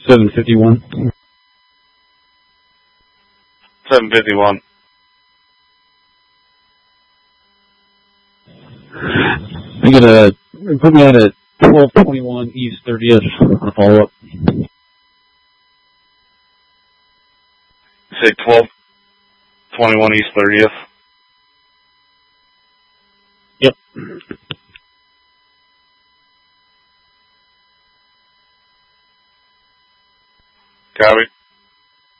751. 751. I'm gonna put me on at 1221 East 30th on a follow-up. Say 1221 East 30th. Yep. Copy.